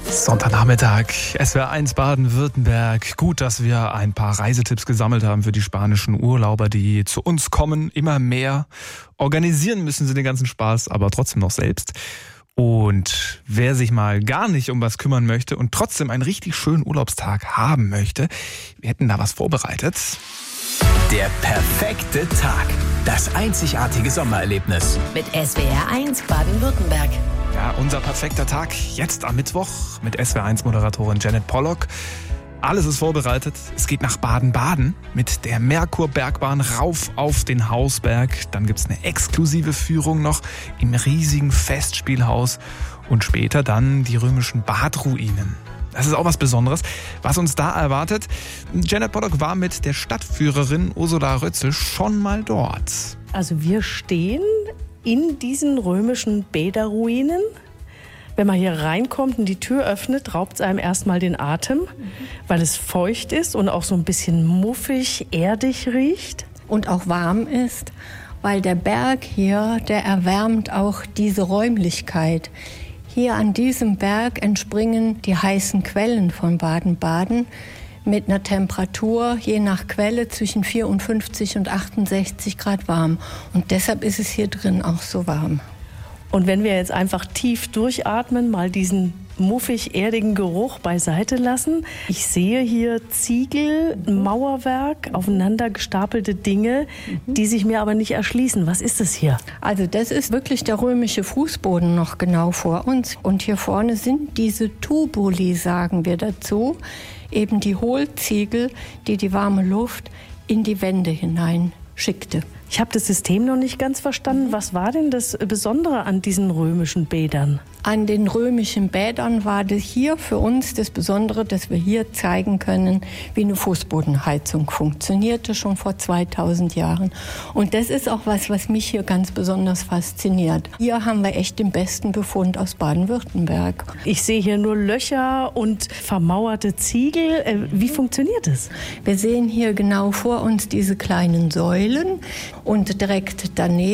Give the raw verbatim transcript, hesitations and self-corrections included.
Sonntagnachmittag, S W R eins Baden-Württemberg. Gut, dass wir ein paar Reisetipps gesammelt haben für die spanischen Urlauber, die zu uns kommen. Immer mehr organisieren müssen sie den ganzen Spaß, aber trotzdem noch selbst. Und wer sich mal gar nicht um was kümmern möchte und trotzdem einen richtig schönen Urlaubstag haben möchte, wir hätten da was vorbereitet. Der perfekte Tag. Das einzigartige Sommererlebnis. Mit S W R eins Baden-Württemberg. Ja, unser perfekter Tag jetzt am Mittwoch mit S W R eins Moderatorin Janet Pollock. Alles ist vorbereitet. Es geht nach Baden-Baden mit der Merkur-Bergbahn rauf auf den Hausberg. Dann gibt es eine exklusive Führung noch im riesigen Festspielhaus und später dann die römischen Badruinen. Das ist auch was Besonderes, was uns da erwartet. Janet Pollock war mit der Stadtführerin Ursula Rötzl schon mal dort. Also wir stehen in diesen römischen Bäderruinen. Wenn man hier reinkommt und die Tür öffnet, raubt es einem erstmal den Atem, weil es feucht ist und auch so ein bisschen muffig, erdig riecht. Und auch warm ist, weil der Berg hier, der erwärmt auch diese Räumlichkeit. Hier an diesem Berg entspringen die heißen Quellen von Baden-Baden mit einer Temperatur je nach Quelle zwischen vierundfünfzig und achtundsechzig Grad warm. Und deshalb ist es hier drin auch so warm. Und wenn wir jetzt einfach tief durchatmen, mal diesen muffig-erdigen Geruch beiseite lassen. Ich sehe hier Ziegel, Mauerwerk, aufeinander gestapelte Dinge, die sich mir aber nicht erschließen. Was ist das hier? Also das ist wirklich der römische Fußboden noch genau vor uns. Und hier vorne sind diese Tubuli, sagen wir dazu, eben die Hohlziegel, die die warme Luft in die Wände hinein schickte. Ich habe das System noch nicht ganz verstanden. Was war denn das Besondere an diesen römischen Bädern? An den römischen Bädern war das hier für uns das Besondere, dass wir hier zeigen können, wie eine Fußbodenheizung funktionierte, schon vor zweitausend Jahren. Und das ist auch was, was mich hier ganz besonders fasziniert. Hier haben wir echt den besten Befund aus Baden-Württemberg. Ich sehe hier nur Löcher und vermauerte Ziegel. Wie funktioniert das? Wir sehen hier genau vor uns diese kleinen Säulen und direkt daneben